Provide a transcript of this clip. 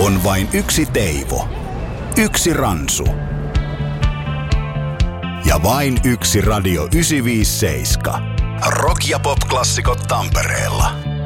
On vain yksi Teivo. Yksi Ransu. Ja vain yksi Radio 957. Rock- ja pop-klassikot Tampereella.